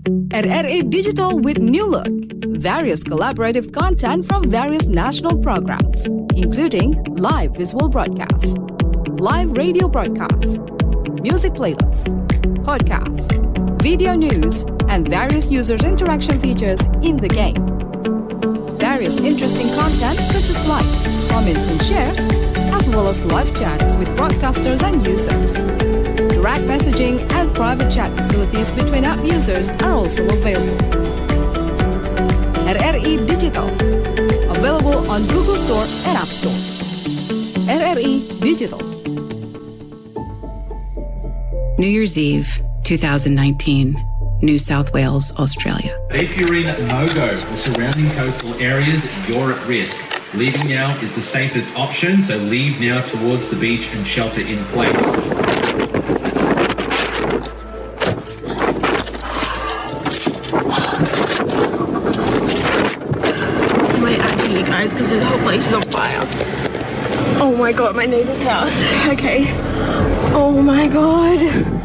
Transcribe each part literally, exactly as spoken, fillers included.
R R A Digital with new look. Various collaborative content from various national programs, including live visual broadcasts, live radio broadcasts, music playlists, podcasts, video news, and various users' interaction features in the game. Various interesting content such as likes, comments, and shares, as well as live chat with broadcasters and users. Direct messaging and private chat facilities between app users are also available. R R E Digital, available on Google Store and App Store. R R E Digital. New Year's Eve, two thousand nineteen, New South Wales, Australia. If you're in Mogo or surrounding coastal areas, you're at risk. Leaving now is the safest option, so leave now towards the beach and shelter in place. I might out here, you guys, because the whole place is on fire. Oh my god, my neighbor's house. Okay. Oh my god.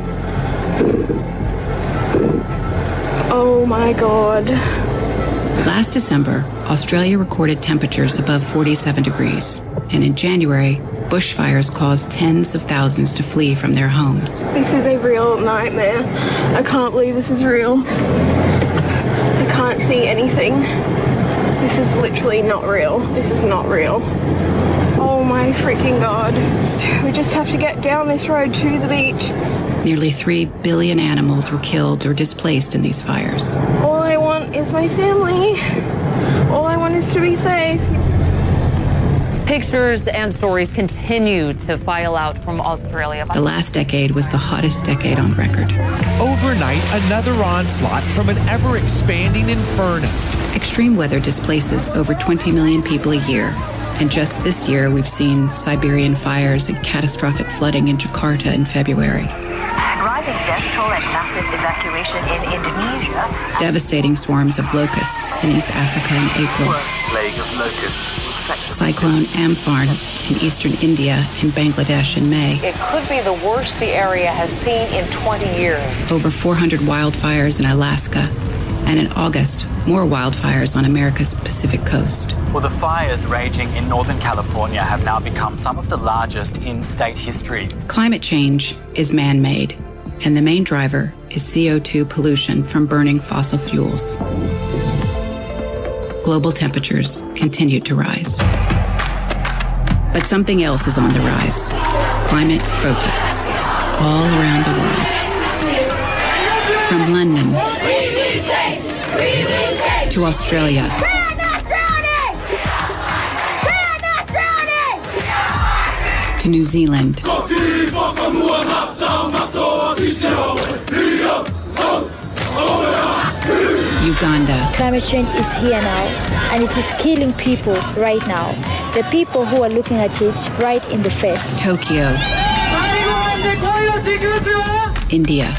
Oh my god. Last December, Australia recorded temperatures above forty-seven degrees, and in January, bushfires caused tens of thousands to flee from their homes. This is a real nightmare. I can't believe this is real. I can't see anything. This is literally not real. This is not real. Oh my freaking god. We just have to get down this road to the beach. Nearly three billion animals were killed or displaced in these fires. All I want is my family. All I want is to be safe. Pictures and stories continue to file out from Australia. The last decade was the hottest decade on record. Overnight, another onslaught from an ever-expanding inferno. Extreme weather displaces over twenty million people a year. And just this year, we've seen Siberian fires and catastrophic flooding in Jakarta in February. Rising death toll and massive evacuation in Indonesia. Devastating swarms of locusts in East Africa in April. Plague of locusts. Cyclone Amphan in eastern India and Bangladesh in May. It could be the worst the area has seen in twenty years. Over four hundred wildfires in Alaska. And in August, more wildfires on America's Pacific coast. Well, the fires raging in Northern California have now become some of the largest in state history. Climate change is man-made, and the main driver is C O two pollution from burning fossil fuels. Global temperatures continue to rise. But something else is on the rise. Climate protests all around the world. From London to Australia. We are not drowning! We are not drowning! To New Zealand. Uganda. Climate change is here now, and it is killing people right now. The people who are looking at it right in the face. Tokyo. India.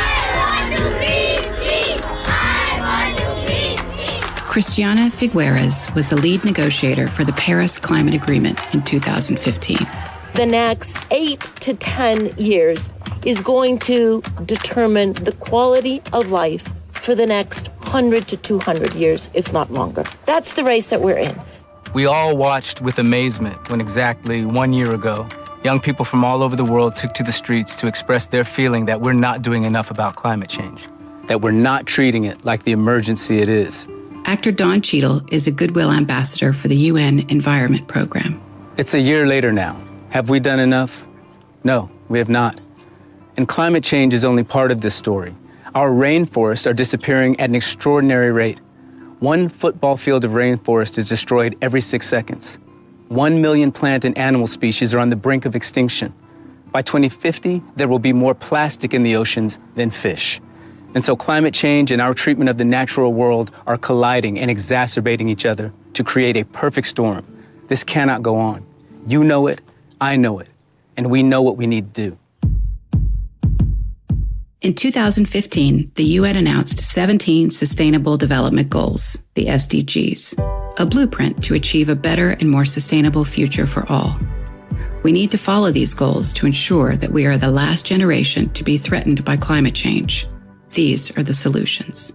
Christiana Figueres was the lead negotiator for the Paris Climate Agreement in two thousand fifteen. The next eight to ten years is going to determine the quality of life for the next one hundred to two hundred years, if not longer. That's the race that we're in. We all watched with amazement when exactly one year ago, young people from all over the world took to the streets to express their feeling that we're not doing enough about climate change, that we're not treating it like the emergency it is. Actor Don Cheadle is a Goodwill Ambassador for the U N Environment Program. It's a year later now. Have we done enough? No, we have not. And climate change is only part of this story. Our rainforests are disappearing at an extraordinary rate. One football field of rainforest is destroyed every six seconds. One million plant and animal species are on the brink of extinction. By twenty fifty, there will be more plastic in the oceans than fish. And so climate change and our treatment of the natural world are colliding and exacerbating each other to create a perfect storm. This cannot go on. You know it, I know it, and we know what we need to do. In two thousand fifteen, the U N announced seventeen Sustainable Development Goals, the S D Gs, a blueprint to achieve a better and more sustainable future for all. We need to follow these goals to ensure that we are the last generation to be threatened by climate change. These are the solutions.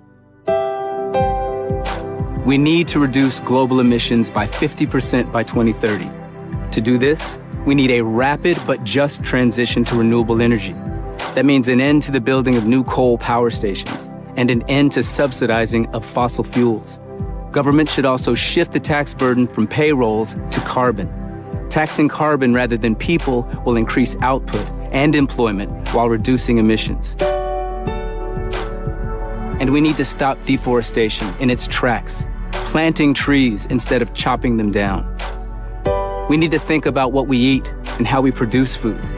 We need to reduce global emissions by fifty percent by twenty thirty. To do this, we need a rapid but just transition to renewable energy. That means an end to the building of new coal power stations and an end to subsidizing of fossil fuels. Government should also shift the tax burden from payrolls to carbon. Taxing carbon rather than people will increase output and employment while reducing emissions. And we need to stop deforestation in its tracks, planting trees instead of chopping them down. We need to think about what we eat and how we produce food.